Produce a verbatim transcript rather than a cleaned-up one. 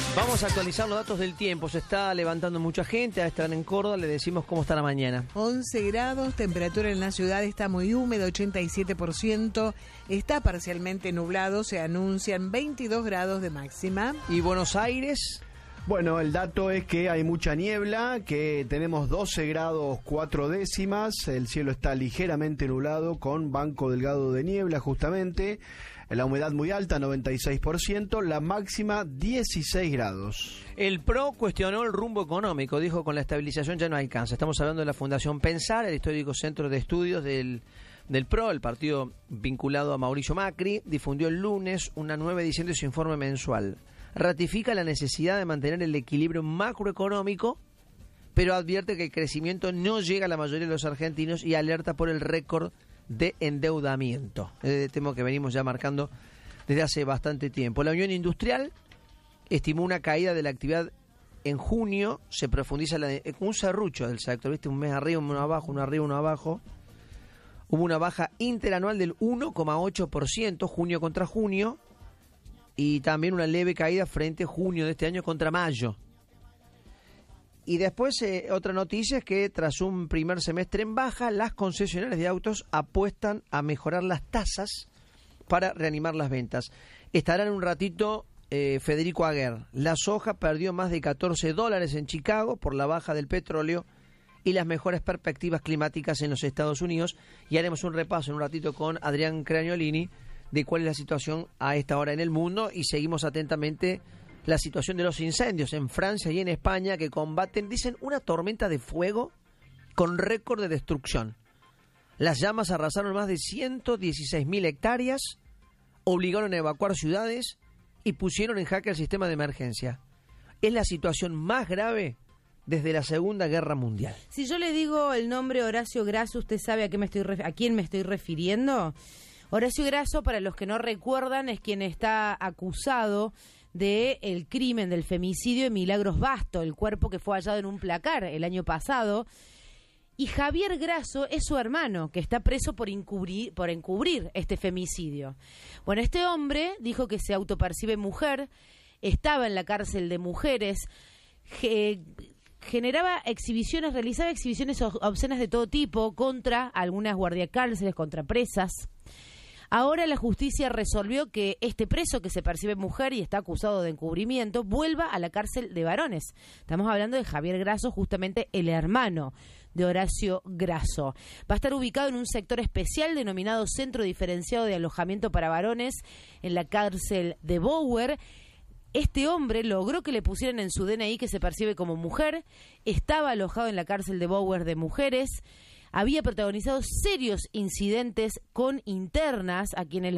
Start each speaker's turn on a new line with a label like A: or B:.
A: Vamos a actualizar los datos del tiempo. Se está levantando mucha gente. A esta hora en Córdoba le decimos cómo está la mañana.
B: once grados, temperatura en la ciudad está muy húmeda, ochenta y siete por ciento. Está parcialmente nublado, se anuncian veintidós grados de máxima.
A: ¿Y Buenos Aires?
C: Bueno, el dato es que hay mucha niebla, que tenemos doce grados cuatro décimas, el cielo está ligeramente nublado con banco delgado de niebla justamente, la humedad muy alta, noventa y seis por ciento, la máxima dieciséis grados.
A: El P R O cuestionó el rumbo económico, dijo con la estabilización ya no alcanza. Estamos hablando de la Fundación Pensar, el histórico centro de estudios del, del P R O, el partido vinculado a Mauricio Macri, difundió el lunes una nueva edición de su informe mensual. Ratifica la necesidad de mantener el equilibrio macroeconómico, pero advierte que el crecimiento no llega a la mayoría de los argentinos y alerta por el récord de endeudamiento. Es el tema que venimos ya marcando desde hace bastante tiempo. La Unión Industrial estimó una caída de la actividad en junio, se profundiza la de, un serrucho del sector, ¿viste? Un mes arriba, uno abajo, uno arriba, uno abajo. Hubo una baja interanual del uno coma ocho por ciento, junio contra junio, y también una leve caída frente a junio de este año contra mayo. Y después eh, otra noticia es que tras un primer semestre en baja, las concesionarias de autos apuestan a mejorar las tasas para reanimar las ventas. Estará en un ratito eh, Federico Aguer. La soja perdió más de catorce dólares en Chicago por la baja del petróleo y las mejores perspectivas climáticas en los Estados Unidos. Y haremos un repaso en un ratito con Adrián Craniolini de cuál es la situación a esta hora en el mundo, y seguimos atentamente la situación de los incendios en Francia y en España que combaten, dicen, una tormenta de fuego con récord de destrucción. Las llamas arrasaron más de ciento dieciséis mil hectáreas, obligaron a evacuar ciudades y pusieron en jaque el sistema de emergencia. Es la situación más grave desde la Segunda Guerra Mundial.
D: Si yo le digo el nombre Horacio Grasso, ¿usted sabe a qué me estoy ref- a quién me estoy refiriendo? Horacio Grasso, para los que no recuerdan, es quien está acusado de el crimen del femicidio de Milagros Basto, el cuerpo que fue hallado en un placar el año pasado. Y Javier Grasso es su hermano, que está preso por encubrir, por encubrir este femicidio. Bueno, este hombre dijo que se autopercibe mujer, estaba en la cárcel de mujeres, ge- generaba exhibiciones, realizaba exhibiciones obscenas de todo tipo contra algunas guardiacárceles, contra presas. Ahora la justicia resolvió que este preso que se percibe mujer y está acusado de encubrimiento vuelva a la cárcel de varones. Estamos hablando de Javier Grasso, justamente el hermano de Horacio Grasso. Va a estar ubicado en un sector especial denominado Centro Diferenciado de Alojamiento para Varones en la cárcel de Bower. Este hombre logró que le pusieran en su D N I que se percibe como mujer, estaba alojado en la cárcel de Bower de mujeres, había protagonizado serios incidentes con internas a quienes